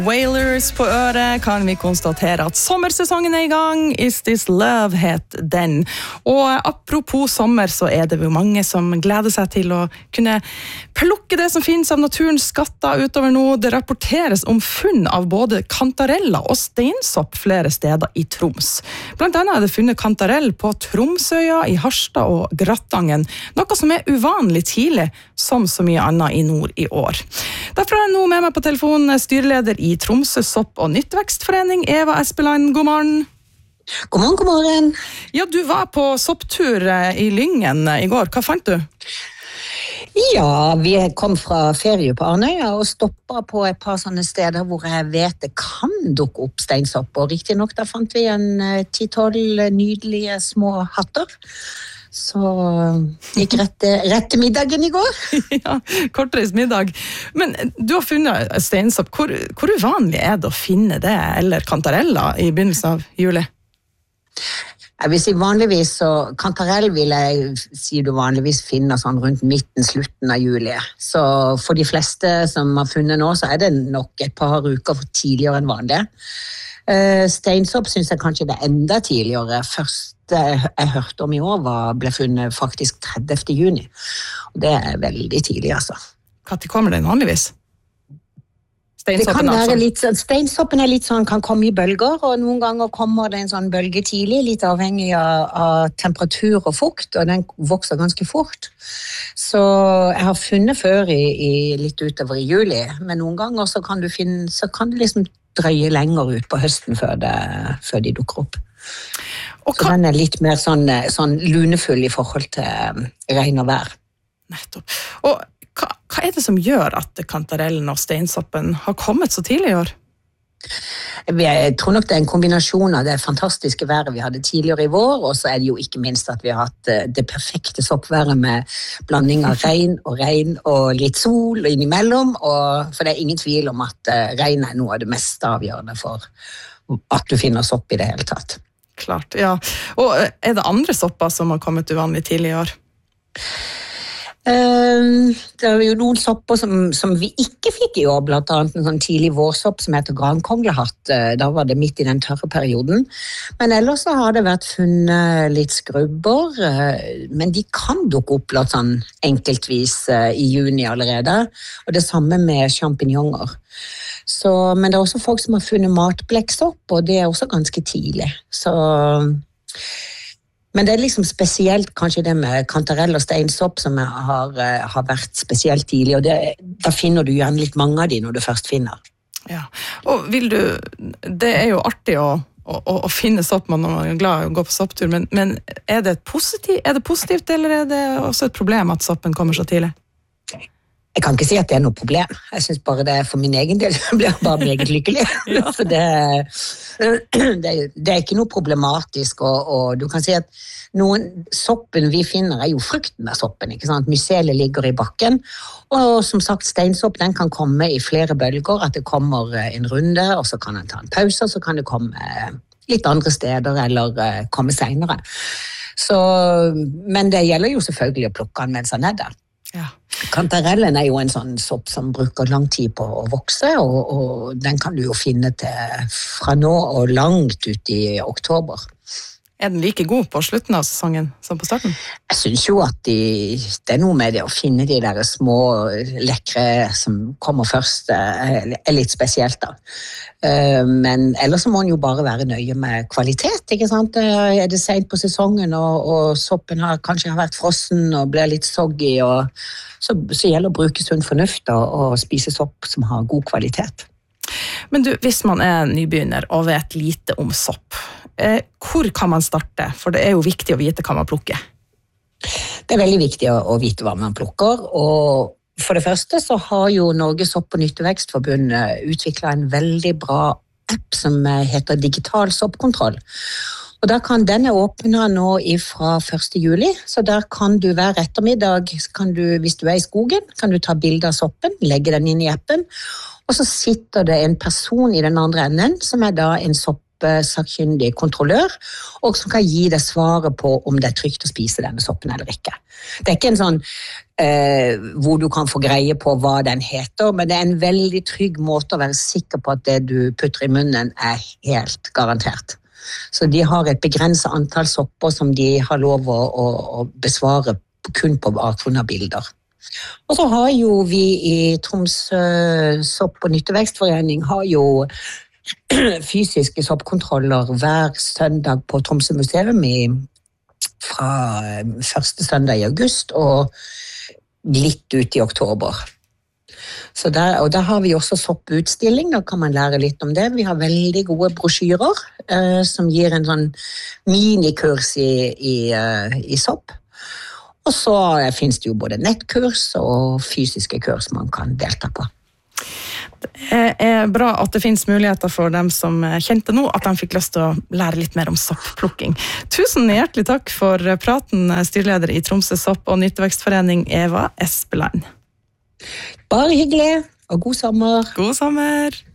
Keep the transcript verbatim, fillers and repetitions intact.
Wailers på øret kan vi konstatere at sommersesongen er i gang. Is This Love het den. Og apropos sommer, så er det jo mange som gleder seg til å kunne plukke det som finnes av naturens skatter utover nå. Det rapporteres om funn av både kantareller og steinsopp flere steder i Troms. Blant annet er det funnet kantarell på Tromsøya, i Harstad og Grattangen, noe som er uvanlig tidlig, som så mye annet i nord i år. Derfor er jeg nå med meg på telefonen styreleder i Tromsø sopp- og nyttvekstforening, Eva Espeland. God morgen. God morgen, god morgen. Ja, du var på sopptur i Lyngen i går. Hva fant du? Ja, vi kom fra ferie på Arnøya og stoppet på et par sånne steder hvor jeg vet det kan dukke opp steinsopp. Og riktig nok, da fant vi en ti-tolv nydelige små hatter. Så gikk rett, rett til middagen i går. Ja, kortreist middag. Men du har funnet steinsopp. Hvor, hvor uvanlig er det å finne det, eller kantareller, i begynnelsen av juli? Jeg vil si vanligvis, så kantarell vil jeg si du vanligvis finner sånn rundt midten, slutten av juli. Så for de fleste som har funnet nå, så er det nok et par uker for tidligere enn vanlig. Steinsopp synes jeg kanskje det er enda tidligere. Første jeg hørte om i år var, ble funnet faktisk tredivte juni. Og det er veldig tidlig, altså. Hva kommer den vanligvis? Det kan være litt sånn, steinsoppen er litt sånn, kan komme i bølger, og noen ganger kommer det en sånn bølge tidlig, litt avhengig av, av temperatur og fukt, og den vokser ganske fort. Så jeg har funnet før i, i litt utover i juli, men noen ganger så kan du finne, så kan du liksom drøye lenger ut på høsten før, det, før de dukker opp. Og så den er litt mer sånn, sånn lunefull i forhold til regn og vær. Nettopp. Og hva, hva er det som gjør at kantarellen og steinsoppen har kommet så tidlig i år? Jeg tror nok det er en kombinasjon av det fantastiske været vi hadde tidligere i vår, og så er det jo ikke minst at vi har hatt det perfekte soppværet med blanding av regn og regn og litt sol innimellom, og for det er ingen tvil om at regn er noe av det mest avgjørende for at du finner sopp i det hele tatt. Klart, ja. Og er det andre sopper som har kommet uvanlig tidlig i år? Um, det er jo noen sopper som, som vi ikke fikk i år, blant annet en sånn tidlig vårsopp som heter grankonglehatt. Da var det midt i den tørre perioden. Men ellers så har det vært funnet litt skrubber, men de kan dukke opp litt sånn enkeltvis i juni allerede. Og det samme med champignoner. Så, men det er også folk som har funnet matblekksopp, og det er også ganske tidlig. Så... Men det er liksom spesielt kanskje det med kantarell og steinsopp som har, har vært spesielt tidlig, og det, da finner du gjerne litt mange av de når du først finner. Ja, og vil du, det er jo artig å, å, å finne sopp, man er glad i å gå på sopptur, men, men er, det positiv, er det positivt, eller er det også et problem at soppen kommer så tidlig? Jeg kan ikke si at det er noe problem. Jeg synes bare det er for min egen del. Jeg blir bare meget lykkelig. Ja. For det, det, det er ikke noe problematisk, og, og du kan si at noen soppen vi finner er jo frukten av soppen, ikke sant? Mycelet ligger i bakken, og som sagt steinsopp den kan komme i flere bølger, at det kommer en runde, og så kan den ta en pause, og så kan det komme litt andre steder, eller komme senere. Så, men det gjelder jo selvfølgelig å plukke den mens den er der. Ja. Kantarellen er jo en sånn sopp som bruker lang tid på å vokse, og, og den kan du jo finne til fra nå og langt ut i oktober. Er den like god på slutten av sesongen som på starten? Jeg synes jo at de, det er noe med det å finne de der små lekre som kommer først, er litt spesielt da. Men ellers så må den jo bare være nøye med kvalitet, ikke sant? Er det sent på sesongen, og, og soppen har, kanskje har vært frossen og blir litt soggy, og så, så gjelder det å bruke sunn fornuft og, og spise sopp som har god kvalitet. Men du, hvis man er nybegynner og vet lite om sopp, eh, hvor kan man starte? For det er jo viktig å vite hva man plukker. Det er veldig viktig å, å vite hva man plukker, og for det første så har jo Norges sopp- og nyttevekstforbund utviklet en veldig bra app som heter Digital soppkontroll. Og da kan denne åpne nå fra første juli, så der kan du hver ettermiddag, kan du, hvis du er i skogen, kan du ta bilde av soppen, legge den inn i appen, og så sitter det en person i den andre enden, som er da en soppsakkyndig kontrollør, og som kan gi deg svaret på om det er trygt å spise denne soppen eller ikke. Det er ikke en sånn eh, hvor du kan få greie på hva den heter, men det er en veldig trygg måte å være sikker på at det du putter i munnen er helt garantert. Så de har et begrenset antall sopper som de har lov å, å, å besvare kun på bakgrunn av bilder. Og så har jo vi i Tromsø sopp- og nyttevekstforening har jo fysiske soppkontroller hver søndag på Tromsø museum i, fra første søndag i august og litt ut i oktober. Så der, og der har vi også sopputstilling, da kan man lære litt om det. Vi har veldig gode brosjyrer eh, som gir en sånn minikurs i, i, uh, i sopp. Og så finnes det jo både nettkurs og fysiske kurs man kan delta på. Det er bra at det finnes muligheter for dem som kjente nå, at de fikk lyst til å lære litt mer om soppplukking. Tusen hjertelig takk for praten, styreleder i Tromsø sopp- og nyttevekstforening, Eva Espeland. Bare hyggelig, og god sommer. God sommer.